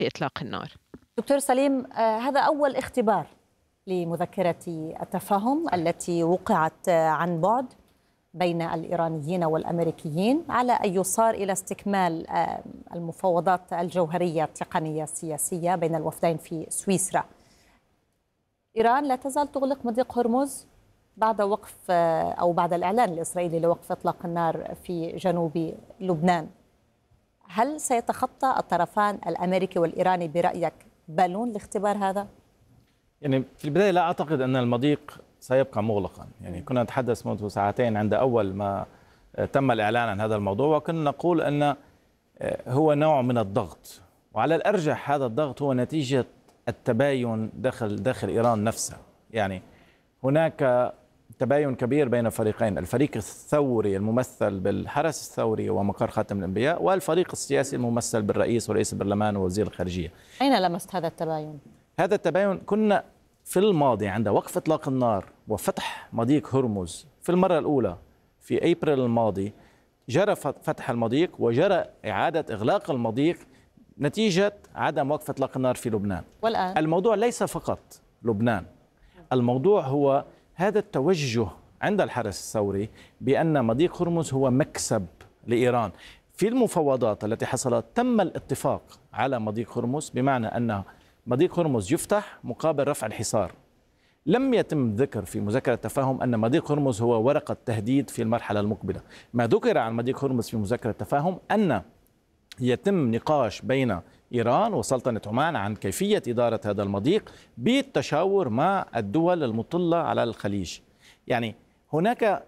في إطلاق النار. دكتور سليم، هذا أول اختبار لمذكرة التفاهم التي وقعت عن بعد بين الإيرانيين والأمريكيين على أن يصار إلى استكمال المفاوضات الجوهرية التقنية السياسية بين الوفدين في سويسرا. إيران لا تزال تغلق مضيق هرمز بعد وقف أو بعد الإعلان الإسرائيلي لوقف إطلاق النار في جنوب لبنان. هل سيتخطى الطرفان الأمريكي والإيراني برأيك بالون لاختبار هذا؟ يعني في البداية لا أعتقد أن المضيق سيبقى مغلقا. يعني كنا نتحدث منذ ساعتين عند أول ما تم الإعلان عن هذا الموضوع، وكنا نقول أن هو نوع من الضغط، وعلى الأرجح هذا الضغط هو نتيجة التباين داخل إيران نفسها. يعني هناك تباين كبير بين فريقين، الفريق الثوري الممثل بالحرس الثوري ومقر خاتم الأنبياء، والفريق السياسي الممثل بالرئيس ورئيس البرلمان ووزير الخارجية. أين لمست هذا التباين؟ هذا التباين كنا في الماضي عند وقف إطلاق النار وفتح مضيق هرمز في المرة الأولى في أبريل الماضي، جرى فتح المضيق وجرى إعادة إغلاق المضيق نتيجة عدم وقف إطلاق النار في لبنان. والآن الموضوع ليس فقط لبنان، الموضوع هو هذا التوجه عند الحرس الثوري بأن مضيق هرمز هو مكسب لإيران. في المفاوضات التي حصلت تم الاتفاق على مضيق هرمز، بمعنى أن مضيق هرمز يفتح مقابل رفع الحصار. لم يتم ذكر في مذكرة التفاهم أن مضيق هرمز هو ورقة تهديد في المرحلة المقبلة. ما ذكر عن مضيق هرمز في مذكرة التفاهم أن يتم نقاش بين إيران وسلطنة عمان عن كيفية إدارة هذا المضيق بالتشاور مع الدول المطلة على الخليج. يعني هناك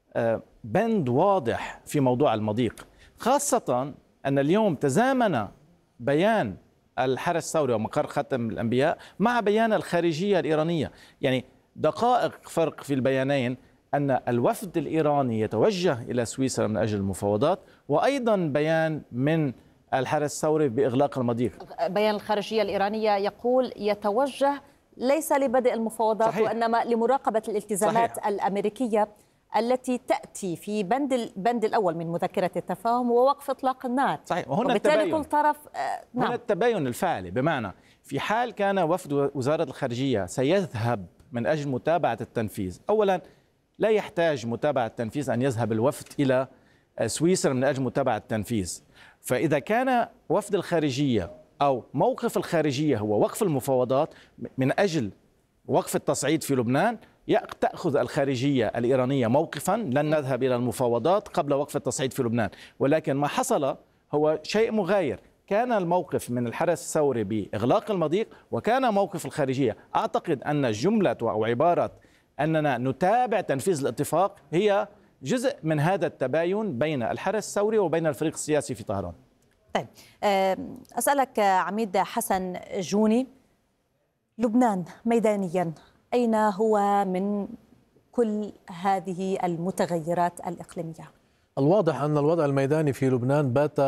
بند واضح في موضوع المضيق، خاصة أن اليوم تزامن بيان الحرس الثوري ومقر خاتم الأنبياء مع بيان الخارجية الإيرانية. يعني دقائق فرق في البيانين، أن الوفد الإيراني يتوجه إلى سويسرا من أجل المفاوضات، وأيضا بيان من الحرس الثوري بإغلاق المضيق. بيان الخارجية الإيرانية يقول يتوجه ليس لبدء المفاوضات، صحيح، وإنما لمراقبة الالتزامات، صحيح، الأمريكية التي تأتي في بند الأول من مذكرة التفاهم ووقف إطلاق النار. صحيح. وبالتالي كل طرف هنا التباين الفعلي، بمعنى في حال كان وفد وزارة الخارجية سيذهب من أجل متابعة التنفيذ، أولا لا يحتاج متابعة التنفيذ أن يذهب الوفد إلى سويسرا من أجل متابعة التنفيذ. فإذا كان وفد الخارجية أو موقف الخارجية هو وقف المفاوضات من أجل وقف التصعيد في لبنان، تأخذ الخارجية الإيرانية موقفا لن نذهب إلى المفاوضات قبل وقف التصعيد في لبنان. ولكن ما حصل هو شيء مغاير، كان الموقف من الحرس الثوري بإغلاق المضيق، وكان موقف الخارجية. أعتقد أن جملة أو عبارة أننا نتابع تنفيذ الاتفاق هي جزء من هذا التباين بين الحرس الثوري وبين الفريق السياسي في طهران. طيب، أسألك عميد حسن جوني، لبنان ميدانيا أين هو من كل هذه المتغيرات الإقليمية؟ الواضح أن الوضع الميداني في لبنان بات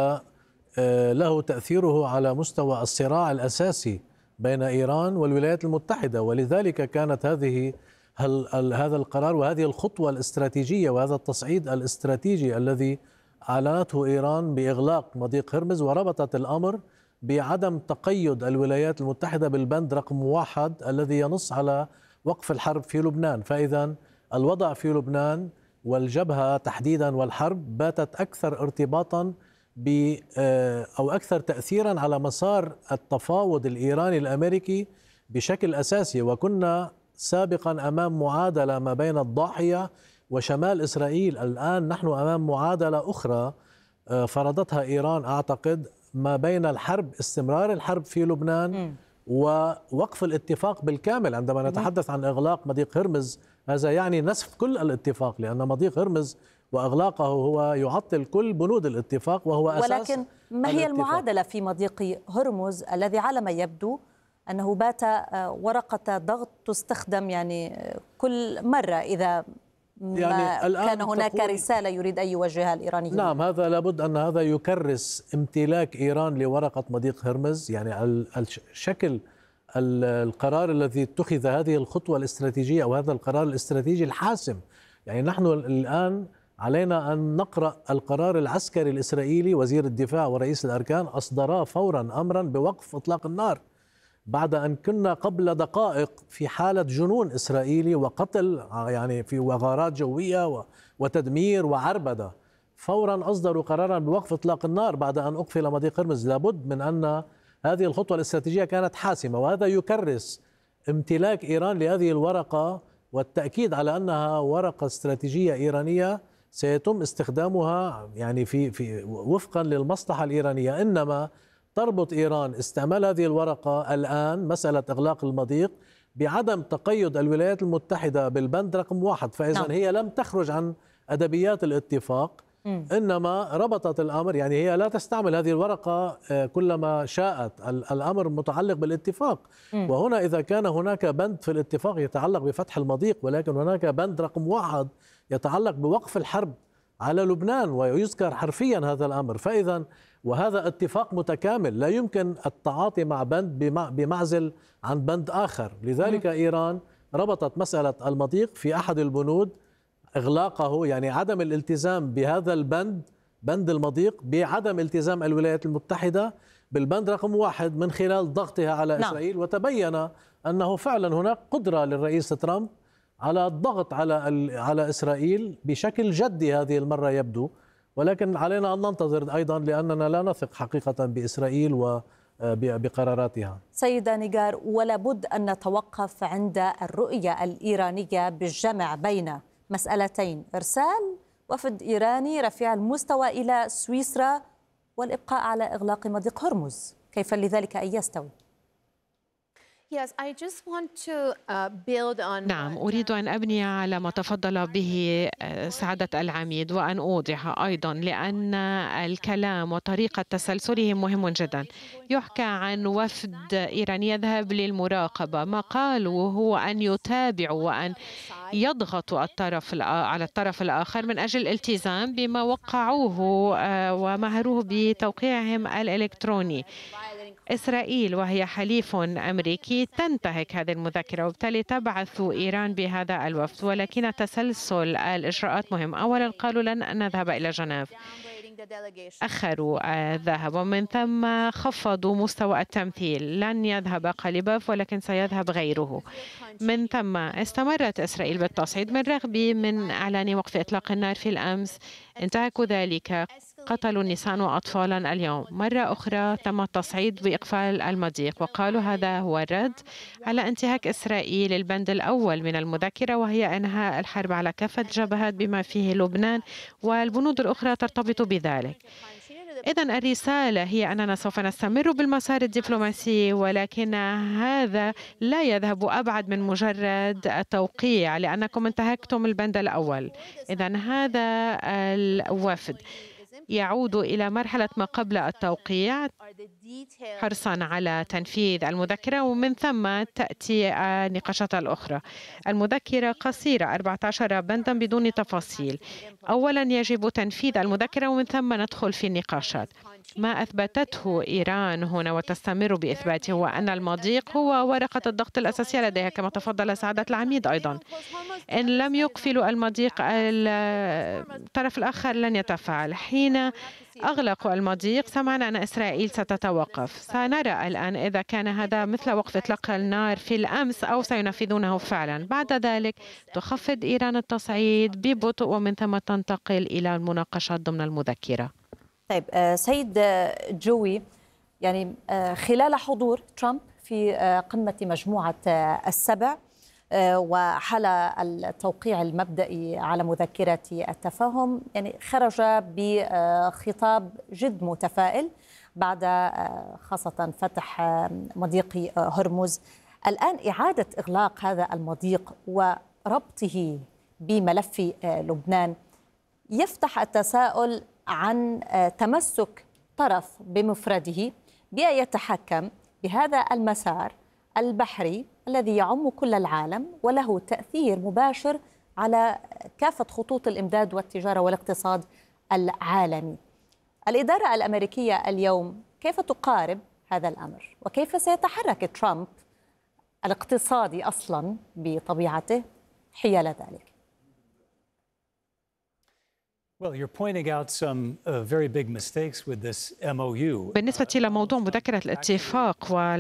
له تأثيره على مستوى الصراع الأساسي بين إيران والولايات المتحدة، ولذلك كانت هذا القرار وهذه الخطوة الاستراتيجية وهذا التصعيد الاستراتيجي الذي أعلنته إيران بإغلاق مضيق هرمز، وربطت الأمر بعدم تقيد الولايات المتحدة بالبند رقم 1 الذي ينص على وقف الحرب في لبنان. فإذا الوضع في لبنان والجبهة تحديدا والحرب باتت أكثر ارتباطا أو أكثر تأثيرا على مسار التفاوض الإيراني الأمريكي بشكل أساسي. وكنا سابقا أمام معادلة ما بين الضاحية وشمال إسرائيل، الآن نحن أمام معادلة أخرى فرضتها إيران، أعتقد ما بين استمرار الحرب في لبنان ووقف الاتفاق بالكامل. عندما نتحدث عن إغلاق مضيق هرمز هذا يعني نسف كل الاتفاق، لأن مضيق هرمز وإغلاقه هو يعطل كل بنود الاتفاق وهو أساس. ولكن ما هي المعادلة في مضيق هرمز الذي على ما يبدو أنه بات ورقة ضغط تستخدم يعني كل مرة إذا يعني كان هناك رسالة يريد أن يوجهها الإيرانيين؟ نعم، هذا لابد أن هذا يكرس امتلاك إيران لورقة مضيق هرمز. يعني الشكل القرار الذي اتخذ، هذه الخطوة الاستراتيجية أو هذا القرار الاستراتيجي الحاسم. يعني نحن الآن علينا أن نقرأ القرار العسكري الإسرائيلي. وزير الدفاع ورئيس الأركان أصدرا فورا أمرا بوقف إطلاق النار بعد أن كنا قبل دقائق في حالة جنون إسرائيلي وقتل، يعني في وغارات جوية وتدمير وعربدة. فورا أصدروا قرارا بوقف إطلاق النار بعد أن أقفل مضيق هرمز. لابد من أن هذه الخطوة الاستراتيجية كانت حاسمة، وهذا يكرس امتلاك إيران لهذه الورقة والتأكيد على أنها ورقة استراتيجية إيرانية سيتم استخدامها يعني في وفقا للمصلحة الإيرانية. إنما تربط إيران استعمال هذه الورقة الآن مسألة إغلاق المضيق بعدم تقيد الولايات المتحدة بالبند رقم 1، فإذا هي لم تخرج عن أدبيات الاتفاق، إنما ربطت الأمر. يعني هي لا تستعمل هذه الورقة كلما شاءت، الأمر متعلق بالاتفاق. وهنا إذا كان هناك بند في الاتفاق يتعلق بفتح المضيق، ولكن هناك بند رقم 1 يتعلق بوقف الحرب على لبنان ويذكر حرفيا هذا الأمر، فإذا وهذا اتفاق متكامل لا يمكن التعاطي مع بند بمعزل عن بند آخر. لذلك إيران ربطت مسألة المضيق في أحد البنود، إغلاقه يعني عدم الالتزام بهذا البند، بند المضيق، بعدم التزام الولايات المتحدة بالبند رقم 1 من خلال ضغطها على إسرائيل. وتبين أنه فعلا هناك قدرة للرئيس ترامب على الضغط على إسرائيل بشكل جدي هذه المرة يبدو، ولكن علينا أن ننتظر أيضا لأننا لا نثق حقيقة بإسرائيل وبقراراتها. سيدة نيجار، ولا بد أن نتوقف عند الرؤية الإيرانية بالجمع بين مسألتين: إرسال وفد إيراني رفيع المستوى إلى سويسرا والإبقاء على إغلاق مضيق هرمز. كيف لذلك أن يستوي؟ نعم، أريد أن أبني على ما تفضل به سعادة العميد، وأن أوضح أيضا لأن الكلام وطريقة تسلسله مهم جدا. يحكى عن وفد إيراني يذهب للمراقبة، ما قالوا هو أن يتابعوا وأن يضغطوا على الطرف الآخر من أجل الالتزام بما وقعوه ومهروه بتوقيعهم الإلكتروني. إسرائيل وهي حليف أمريكي تنتهك هذه المذكرة، وبالتالي تبعث إيران بهذا الوفد، ولكن تسلسل الإجراءات مهم. أولا قالوا لن نذهب إلى جنيف، أخروا الذهاب، ومن ثم خفضوا مستوى التمثيل، لن يذهب قليباف ولكن سيذهب غيره. من ثم استمرت إسرائيل بالتصعيد من رغم من إعلان وقف إطلاق النار في الأمس. انتهكوا ذلك، قتلوا نساء وأطفالا اليوم. مرة أخرى تم التصعيد بإقفال المضيق، وقالوا هذا هو الرد على انتهاك إسرائيل البند الأول من المذكرة، وهي إنهاء الحرب على كافة الجبهات بما فيه لبنان، والبنود الأخرى ترتبط بذلك. إذن الرسالة هي أننا سوف نستمر بالمسار الدبلوماسي، ولكن هذا لا يذهب أبعد من مجرد التوقيع لأنكم انتهكتم البند الأول. إذن هذا الوفد يعود إلى مرحلة ما قبل التوقيع حرصا على تنفيذ المذكرة، ومن ثم تأتي النقاشات الأخرى. المذكرة قصيرة 14 بندا بدون تفاصيل. أولا يجب تنفيذ المذكرة ومن ثم ندخل في النقاشات. ما أثبتته إيران هنا وتستمر بإثباته هو أن المضيق هو ورقة الضغط الأساسية لديها كما تفضل سعادة العميد أيضا. إن لم يقفلوا المضيق الطرف الآخر لن يتفاعل. حين أغلقوا المضيق سمعنا أن إسرائيل ستتوقف. سنرى الآن إذا كان هذا مثل وقف إطلاق النار في الأمس أو سينفذونه فعلا. بعد ذلك تخفض إيران التصعيد ببطء ومن ثم تنتقل إلى المناقشات ضمن المذكرة. طيب سيد جوي، يعني خلال حضور ترامب في قمة مجموعة السبع وحال التوقيع المبدئي على مذكرة التفاهم، يعني خرج بخطاب جد متفائل بعد خاصة فتح مضيق هرمز. الآن إعادة إغلاق هذا المضيق وربطه بملف لبنان يفتح التساؤل عن تمسك طرف بمفرده بأن يتحكم بهذا المسار البحري الذي يعم كل العالم وله تأثير مباشر على كافة خطوط الإمداد والتجارة والاقتصاد العالمي. الإدارة الأمريكية اليوم كيف تقارب هذا الأمر؟ وكيف سيتحرك ترامب الاقتصادي أصلا بطبيعته حيال ذلك؟ بالنسبة إلى موضوع مذكرة الاتفاق